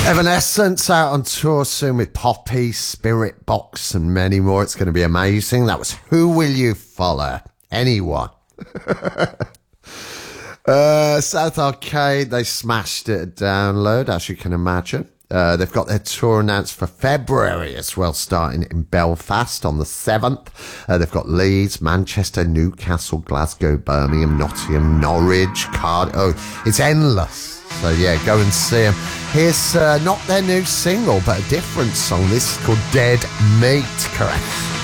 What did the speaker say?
Evanescence out on tour soon with Poppy, Spirit Box, and many more. It's going to be amazing. That was Who Will You Follow? Anyone. South Arcade, they smashed it at Download, as you can imagine. They've got their tour announced for February as well, starting in Belfast on the 7th. They've got Leeds, Manchester, Newcastle, Glasgow, Birmingham, Nottingham, Norwich, Cardiff. Oh, it's endless. So yeah, go and see them. Here's not their new single, but a different song. This is called Dead Meat, correct?